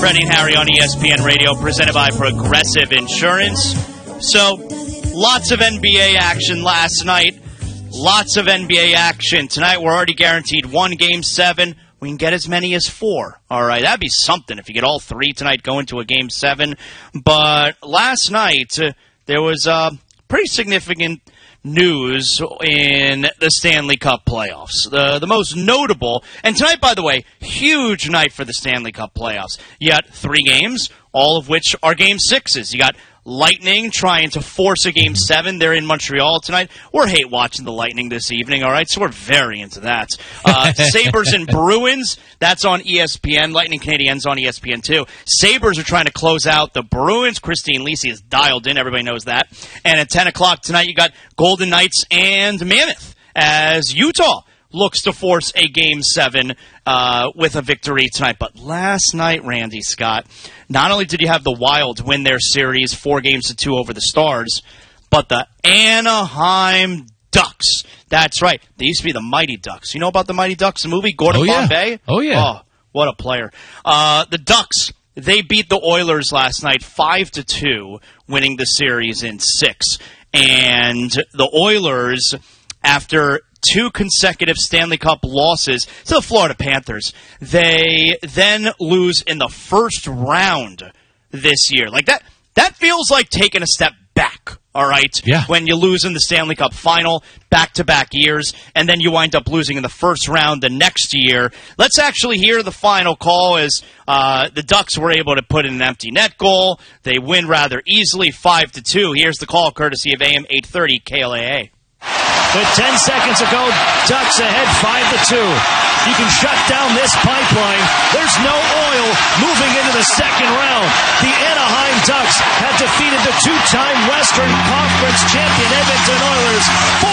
Freddie and Harry on ESPN Radio, presented by Progressive Insurance. So, lots of NBA action last night. Lots of NBA action. Tonight, we're already guaranteed 1 Game 7. We can get as many as 4. All right, that'd be something if you get all 3 tonight going to a Game 7. But last night, there was pretty significant news in the Stanley Cup playoffs. The most notable, and tonight, by the way, huge night for the Stanley Cup playoffs. You got 3 games, all of which are Game 6s. You got Lightning trying to force a Game 7. They're in Montreal tonight. We're hate watching the Lightning this evening, all right? So we're very into that. Sabres and Bruins, that's on ESPN. Lightning Canadiens on ESPN, too. Sabres are trying to close out the Bruins. Christine Lisi is dialed in. Everybody knows that. And at 10 o'clock tonight, you got Golden Knights and Mammoth as Utah looks to force a Game 7 with a victory tonight. But last night, Randy Scott, not only did you have the Wild win their series 4-2 over the Stars, but the Anaheim Ducks. That's right. They used to be the Mighty Ducks. You know about the Mighty Ducks, the movie? Gordon Bombay? Oh, yeah. Oh, what a player. The Ducks, they beat the Oilers last night 5-2, winning the series in 6. And the Oilers, after 2 consecutive Stanley Cup losses to the Florida Panthers, they then lose in the first round this year. Like that feels like taking a step back, all right? Yeah. When you lose in the Stanley Cup final back-to-back years, and then you wind up losing in the first round the next year. Let's actually hear the final call as the Ducks were able to put in an empty net goal. They win rather easily, 5-2. Here's the call courtesy of AM 830 KLAA. With 10 seconds to go, Ducks ahead 5-2. You can shut down this pipeline. There's no oil moving into the second round. The Anaheim Ducks have defeated the 2-time Western Conference champion Edmonton Oilers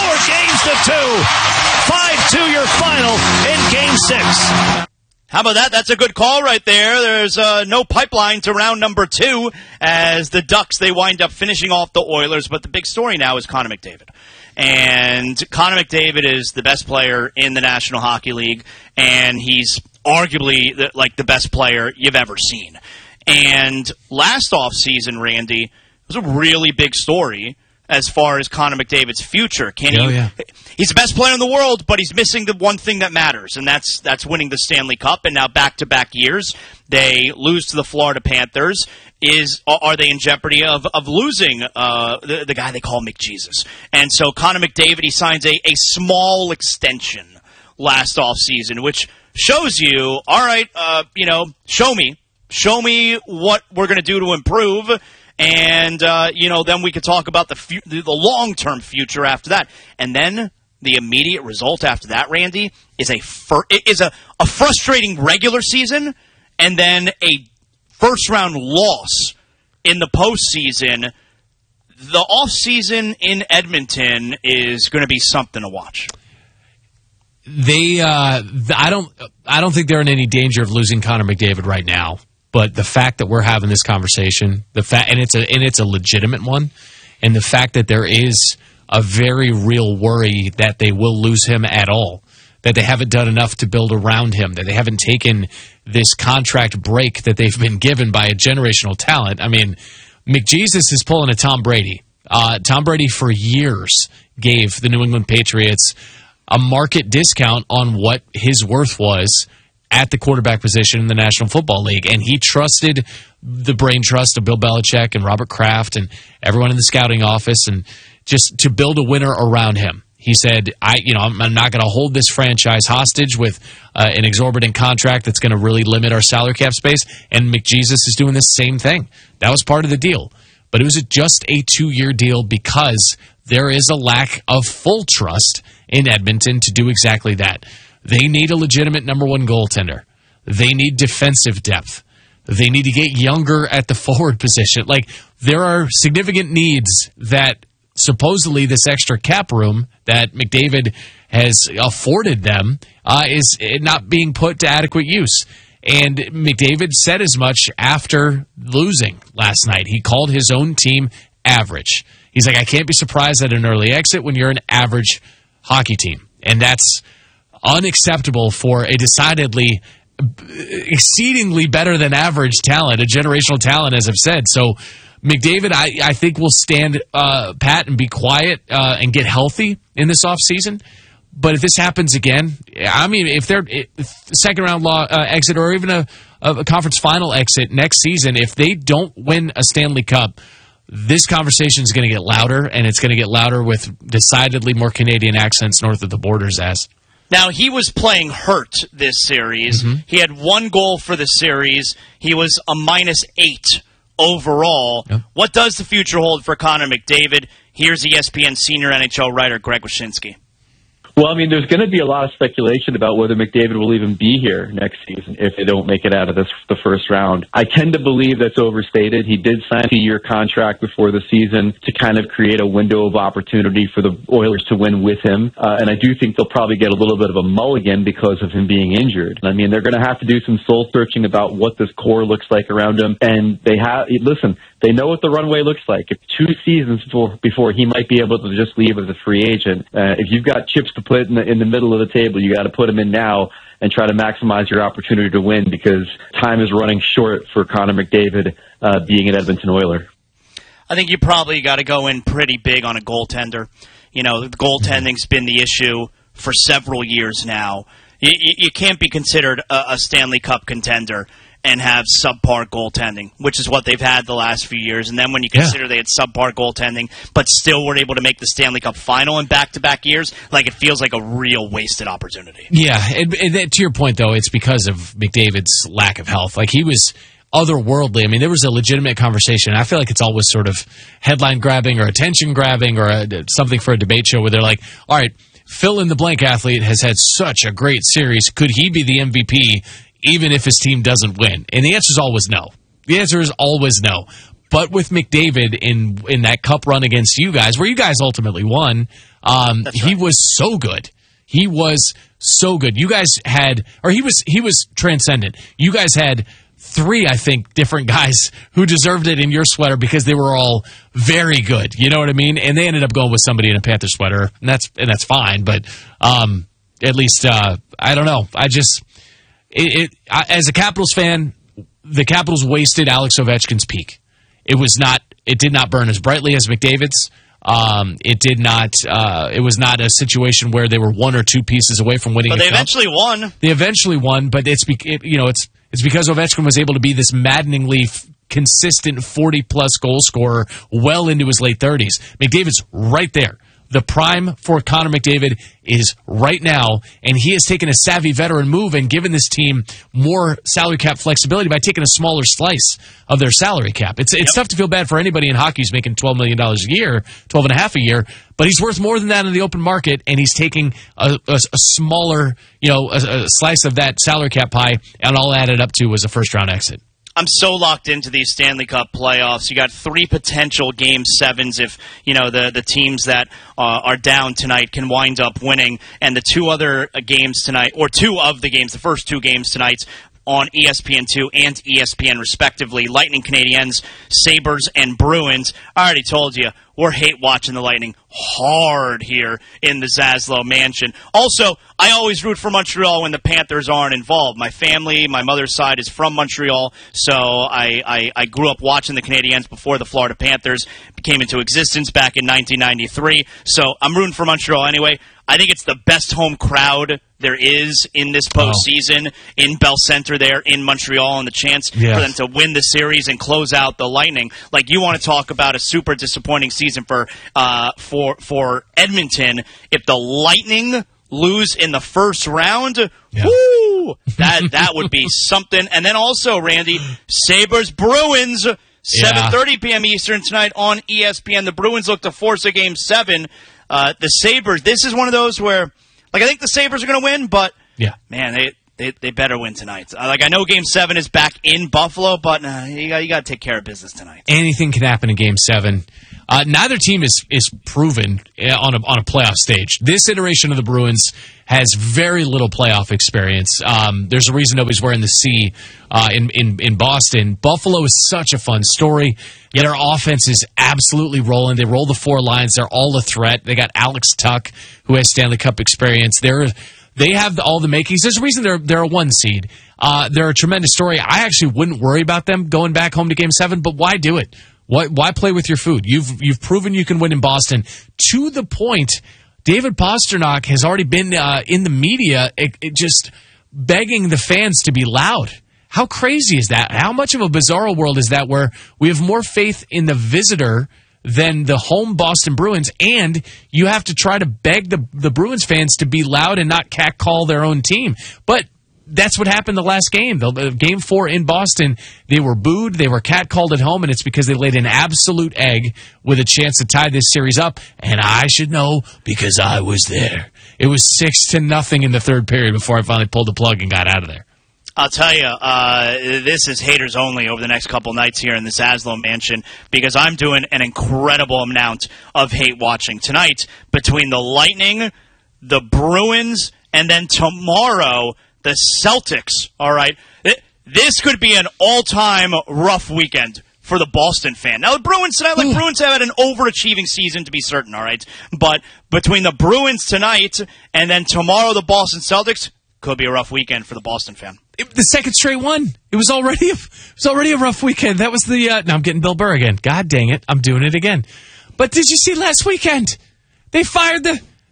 4-2. 5-2 your final in Game 6. How about that? That's a good call right there. There's no pipeline to round number 2 as the Ducks, they wind up finishing off the Oilers. But the big story now is Connor McDavid. And Connor McDavid is the best player in the National Hockey League, and he's arguably the best player you've ever seen. And last offseason, Randy, it was a really big story as far as Connor McDavid's future. He's the best player in the world, but he's missing the one thing that matters, and that's winning the Stanley Cup. And now back-to-back years, they lose to the Florida Panthers. Are they in jeopardy of losing the guy they call McJesus? And so Connor McDavid, he signs a small extension last offseason, which shows you, all right, show me what we're going to do to improve. And, then we could talk about the long-term future after that. And then the immediate result after that, Randy, is a frustrating regular season and then a first-round loss in the postseason. The offseason in Edmonton is going to be something to watch. I don't think they're in any danger of losing Connor McDavid right now. But the fact that we're having this conversation, and it's a legitimate one, and the fact that there is a very real worry that they will lose him at all, that they haven't done enough to build around him, that they haven't taken this contract break that they've been given by a generational talent. I mean, McJesus is pulling a Tom Brady. Tom Brady for years gave the New England Patriots a market discount on what his worth was at the quarterback position in the National Football League, and he trusted the brain trust of Bill Belichick and Robert Kraft and everyone in the scouting office, and just to build a winner around him. He said, I'm not going to hold this franchise hostage with an exorbitant contract that's going to really limit our salary cap space, and McJesus is doing the same thing. That was part of the deal. But it was just a 2-year deal because there is a lack of full trust in Edmonton to do exactly that. They need a legitimate number 1 goaltender. They need defensive depth. They need to get younger at the forward position. Like, there are significant needs that supposedly this extra cap room that McDavid has afforded them is not being put to adequate use. And McDavid said as much after losing last night. He called his own team average. He's like, I can't be surprised at an early exit when you're an average hockey team. And that's unacceptable for a decidedly exceedingly better than average talent, a generational talent, as I've said. So McDavid, I think, will stand pat and be quiet and get healthy in this offseason. But if this happens again, I mean, if they're second-round exit or even a conference final exit next season, if they don't win a Stanley Cup, this conversation is going to get louder, and it's going to get louder with decidedly more Canadian accents north of the borders as. Now, he was playing hurt this series. Mm-hmm. He had 1 goal for the series. He was a -8 overall. Yep. What does the future hold for Connor McDavid? Here's ESPN senior NHL writer Greg Wyshynski. Well, I mean, there's going to be a lot of speculation about whether McDavid will even be here next season if they don't make it out of the first round. I tend to believe that's overstated. He did sign a 2-year contract before the season to kind of create a window of opportunity for the Oilers to win with him. And I do think they'll probably get a little bit of a mulligan because of him being injured. I mean, they're going to have to do some soul searching about what this core looks like around him. And they know what the runway looks like. It's 2 seasons before he might be able to just leave as a free agent. If you've got chips to put in the middle of the table, you got to put them in now and try to maximize your opportunity to win because time is running short for Connor McDavid being an Edmonton Oiler. I think you probably got to go in pretty big on a goaltender. You know, the goaltending's been the issue for several years now. You can't be considered a Stanley Cup contender and have subpar goaltending, which is what they've had the last few years. And then when you consider they had subpar goaltending, but still were able to make the Stanley Cup final in back-to-back years, like it feels like a real wasted opportunity. Yeah, and to your point, though, it's because of McDavid's lack of health. Like, he was otherworldly. I mean, there was a legitimate conversation. I feel like it's always sort of headline-grabbing or attention-grabbing or something for a debate show where they're like, all right, fill-in-the-blank athlete has had such a great series. Could he be the MVP even if his team doesn't win? And the answer is always no. The answer is always no. But with McDavid in that cup run against you guys, where you guys ultimately won, he was so good. He was so good. You guys had, or he was transcendent. You guys had 3, I think, different guys who deserved it in your sweater because they were all very good. You know what I mean? And they ended up going with somebody in a Panther sweater, and that's fine. But at least I don't know. As a Capitals fan, the Capitals wasted Alex Ovechkin's peak. It did not burn as brightly as McDavid's. It was not a situation where they were 1 or 2 pieces away from winning. But they eventually won. They eventually won, but it's because Ovechkin was able to be this maddeningly consistent 40-plus goal scorer well into his late 30s. McDavid's right there. The prime for Connor McDavid is right now, and he has taken a savvy veteran move and given this team more salary cap flexibility by taking a smaller slice of their salary cap. It's tough to feel bad for anybody in hockey who's making $12 million a year, $12.5 a year, but he's worth more than that in the open market, and he's taking a smaller, a slice of that salary cap pie, and all added up to was a first-round exit. I'm so locked into these Stanley Cup playoffs. You got 3 potential Game 7s if the teams that are down tonight can wind up winning, and the 2 other games tonight, or 2 of the games, the first 2 games tonight on ESPN2 and ESPN respectively. Lightning, Canadiens, Sabres, and Bruins. I already told you, we're hate watching the Lightning hard here in the Zaslow Mansion. Also, I always root for Montreal when the Panthers aren't involved. My family, my mother's side is from Montreal, so I grew up watching the Canadiens before the Florida Panthers came into existence back in 1993. So I'm rooting for Montreal anyway. I think it's the best home crowd there is in this postseason in Bell Center there in Montreal, and the chance for them to win the series and close out the Lightning. Like, you want to talk about a super disappointing season for Edmonton. If the Lightning lose in the first round, woo, that would be something. And then also, Randy, Sabres Bruins, 7:30 p.m. Eastern tonight on ESPN. The Bruins look to force a Game 7. The Sabres, this is one of those where, I think the Sabres are going to win, but, man, they better win tonight. I know Game 7 is back in Buffalo, but you got to take care of business tonight. Anything can happen in Game 7. Neither team is proven on a playoff stage. This iteration of the Bruins has very little playoff experience. There's a reason nobody's wearing the C in Boston. Buffalo is such a fun story. Their offense is absolutely rolling. They roll the 4 lines. They're all a threat. They got Alex Tuch, who has Stanley Cup experience. They're They have all the makings. There's a reason they're a 1 seed. They're a tremendous story. I actually wouldn't worry about them going back home to Game 7, but why do it? Why play with your food? You've proven you can win in Boston to the point. David Pastrnak has already been in the media, just begging the fans to be loud. How crazy is that? How much of a bizarro world is that, where we have more faith in the visitor than the home Boston Bruins, and you have to try to beg the Bruins fans to be loud and not catcall their own team? But that's what happened the last game. The Game 4 in Boston, they were booed, they were catcalled at home, and it's because they laid an absolute egg with a chance to tie this series up. And I should know because I was there. It was 6-0 in the third period before I finally pulled the plug and got out of there. I'll tell you, this is haters only over the next couple nights here in the Zaslow Mansion, because I'm doing an incredible amount of hate watching tonight between the Lightning, the Bruins, and then tomorrow the Celtics. All right, this could be an all-time rough weekend for the Boston fan. Now, the Bruins tonight, Bruins have had an overachieving season, to be certain, all right? But between the Bruins tonight and then tomorrow the Boston Celtics, could be a rough weekend for the Boston fan. The second straight one. It was already a rough weekend. That was the... now I'm getting Bill Burr again. God dang it, I'm doing it again. But did you see last weekend? They fired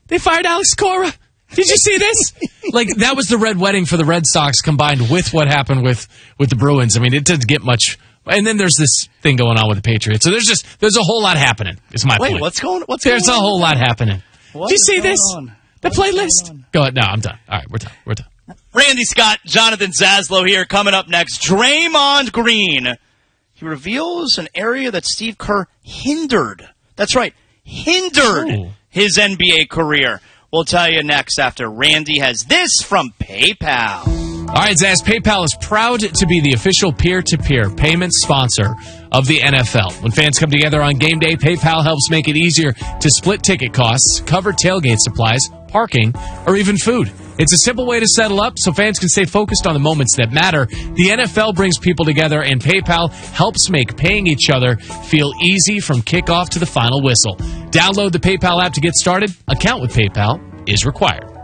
Alex Cora. Did you see this? That was the red wedding for the Red Sox combined with what happened with the Bruins. I mean, it didn't get much. And then there's this thing going on with the Patriots. So there's a whole lot happening, is my point. What's going on? There's a whole lot happening. Did you see this? The playlist? Go ahead. No, I'm done. All right, we're done. Randy Scott, Jonathan Zaslow here. Coming up next, Draymond Green. He reveals an area that Steve Kerr hindered. That's right, hindered his NBA career. We'll tell you next after Randy has this from PayPal. All right, Zaz, PayPal is proud to be the official peer-to-peer payment sponsor of the NFL. When fans come together on game day, PayPal helps make it easier to split ticket costs, cover tailgate supplies, parking, or even food. It's a simple way to settle up so fans can stay focused on the moments that matter. The NFL brings people together, and PayPal helps make paying each other feel easy from kickoff to the final whistle. Download the PayPal app to get started. Account with PayPal is required.